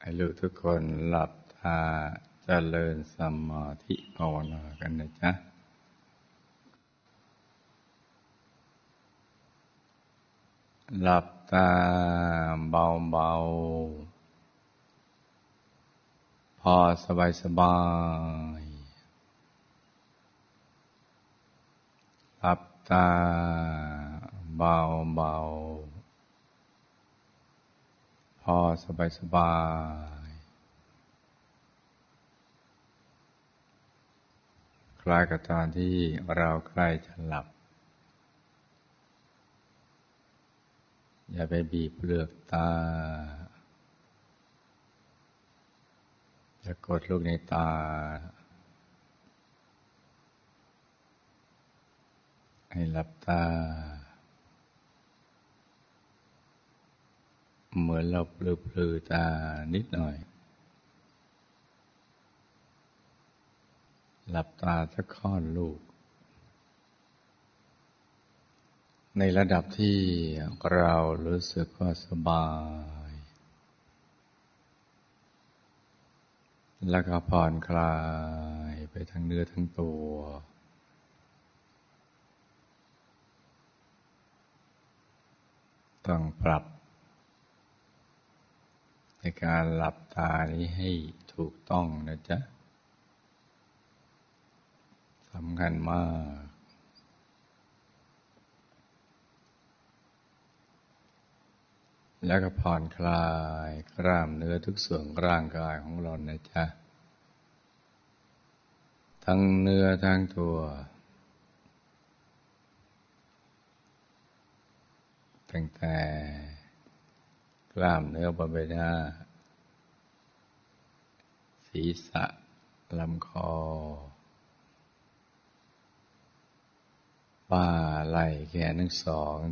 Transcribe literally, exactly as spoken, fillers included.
ให้ลูกทุกคนหลับตาเจริญสมาธิภาวนากันนะจ๊ะหลับตาเบาๆพอสบายๆหลับตาเบาๆพอสบายๆคล้ายกับตอนที่เราใกล้จะหลับอย่าไปบีบเปลือกตาอย่ากดลูกในตาให้หลับตาเหมือนเราปลือๆตานิดหน่อยหลับตาสักค่อนลูกในระดับที่เรารู้สึกว่าสบายแล้วก็ผ่อนคลายไปทั้งเนื้อทั้งตัวต้องปรับในการหลับตานี้ให้ถูกต้องนะจ๊ะสำคัญมากแล้วก็ผ่อนคลายกล้ามเนื้อทุกส่วนร่างกายของเรานะจ๊ะทั้งเนื้อทั้งตัวตั้งแต่กล้ามเนื้อบนใบหน้าศีรษะลำคอบ่าไหล่แขนทั้งสอง